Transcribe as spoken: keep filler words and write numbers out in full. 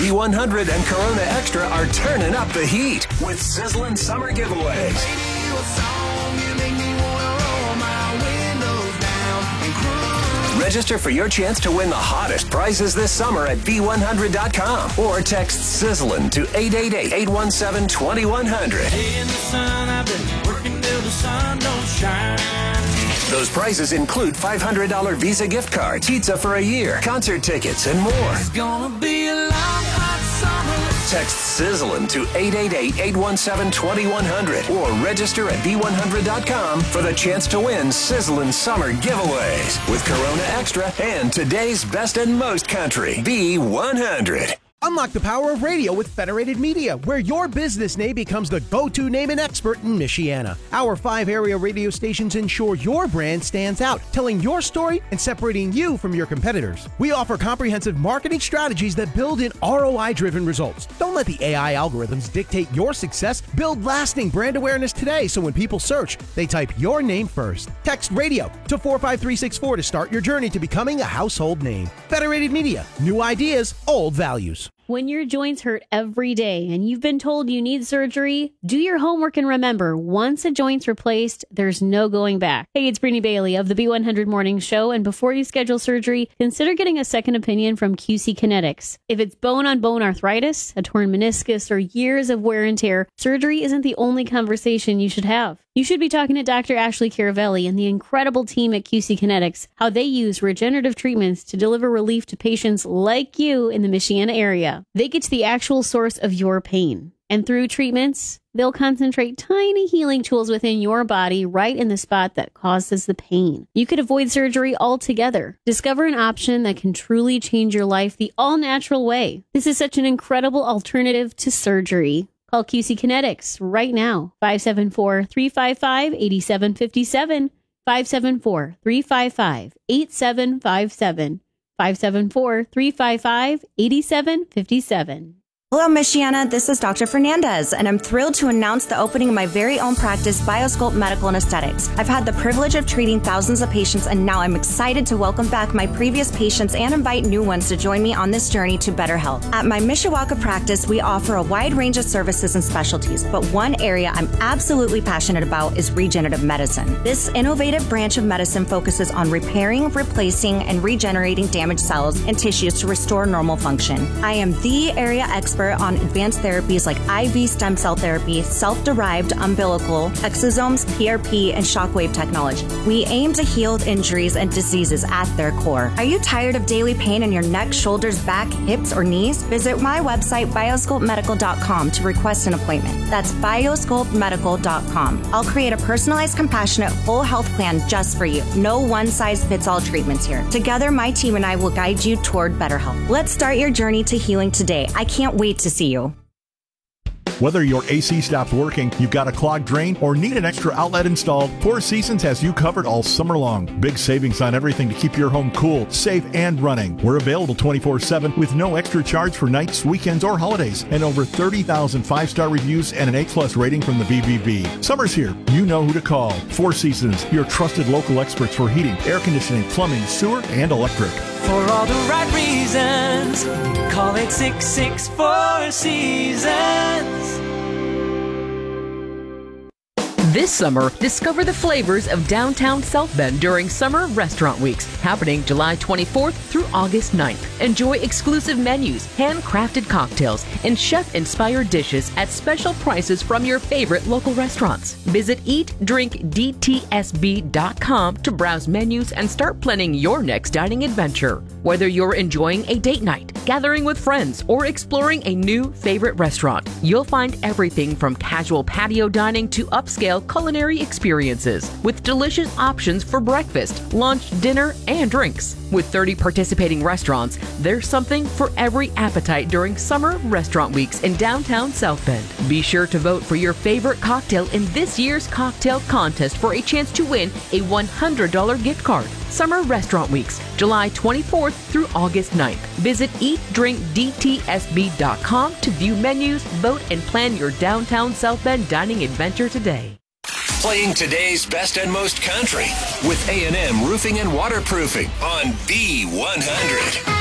V one hundred and Corona Extra are turning up the heat with sizzling summer giveaways. Register for your chance to win the hottest prizes this summer at V one hundred dot com or text Sizzlin' to eight eight eight, eight one seven, two one zero zero. In the sun, I've been working till the sun don't shine. Those prizes include five hundred dollars Visa gift cards, pizza for a year, concert tickets, and more. It's gonna be a long, hot summer. Text Sizzlin' to eight eight eight, eight one seven, two one zero zero or register at V one hundred dot com for the chance to win Sizzlin' Summer giveaways with Corona Extra and today's best and most country, V one hundred. Unlock the power of radio with Federated Media, where your business name becomes the go-to name and expert in Michiana. Our five area radio stations ensure your brand stands out, telling your story and separating you from your competitors. We offer comprehensive marketing strategies that build in R O I-driven results. Don't let the A I algorithms dictate your success. Build lasting brand awareness today so when people search, they type your name first. Text radio to four five three six four to start your journey to becoming a household name. Federated Media, new ideas, old values. When your joints hurt every day and you've been told you need surgery, do your homework and remember, once a joint's replaced, there's no going back. Hey, it's Brittany Bailey of the B one hundred Morning Show, and before you schedule surgery, consider getting a second opinion from Q C Kinetics. If it's bone-on-bone arthritis, a torn meniscus, or years of wear and tear, surgery isn't the only conversation you should have. You should be talking to Doctor Ashley Caravelli and the incredible team at Q C Kinetics, how they use regenerative treatments to deliver relief to patients like you in the Michiana area. They get to the actual source of your pain. And through treatments, they'll concentrate tiny healing tools within your body right in the spot that causes the pain. You could avoid surgery altogether. Discover an option that can truly change your life the all-natural way. This is such an incredible alternative to surgery. Call Q C Kinetics right now. five seven four, three five five, eight seven five seven. five seven four, three five five, eight seven five seven. five seven four, three five five, eight seven five seven. Hello, Michiana. This is Doctor Fernandez, and I'm thrilled to announce the opening of my very own practice, BioSculpt Medical and Aesthetics. I've had the privilege of treating thousands of patients, and now I'm excited to welcome back my previous patients and invite new ones to join me on this journey to better health. At my Mishawaka practice, we offer a wide range of services and specialties, but one area I'm absolutely passionate about is regenerative medicine. This innovative branch of medicine focuses on repairing, replacing, and regenerating damaged cells and tissues to restore normal function. I am the area expert on advanced therapies like I V stem cell therapy, self-derived umbilical, exosomes, P R P, and shockwave technology. We aim to heal injuries and diseases at their core. Are you tired of daily pain in your neck, shoulders, back, hips, or knees? Visit my website, biosculpt medical dot com, to request an appointment. That's biosculpt medical dot com. I'll create a personalized, compassionate, whole health plan just for you. No one-size-fits-all treatments here. Together, my team and I will guide you toward better health. Let's start your journey to healing today. I can't wait to see you. Whether your A C stops working, you've got a clogged drain, or need an extra outlet installed, Four Seasons has you covered all summer long. Big savings on everything to keep your home cool, safe, and running. We're available twenty-four seven with no extra charge for nights, weekends, or holidays, and over thirty thousand five-star reviews and an A plus rating from the B B B. Summer's here. You know who to call. Four Seasons, your trusted local experts for heating, air conditioning, plumbing, sewer, and electric. For all the right reasons, call it six six four Seasons. This summer, discover the flavors of downtown South Bend during Summer Restaurant Weeks, happening July twenty-fourth through August ninth. Enjoy exclusive menus, handcrafted cocktails, and chef-inspired dishes at special prices from your favorite local restaurants. Visit eat drink d t s b dot com to browse menus and start planning your next dining adventure. Whether you're enjoying a date night, gathering with friends, or exploring a new favorite restaurant, you'll find everything from casual patio dining to upscale culinary experiences with delicious options for breakfast, lunch, dinner, and drinks. With thirty participating restaurants, there's something for every appetite during Summer Restaurant Weeks in downtown South Bend. Be sure to vote for your favorite cocktail in this year's cocktail contest for a chance to win a one hundred dollars gift card. Summer Restaurant Weeks, July twenty-fourth through August ninth. Visit eat drink d t s b dot com to view menus, vote, and plan your downtown South Bend dining adventure today. Playing today's best and most country with A and M Roofing and Waterproofing on B one hundred.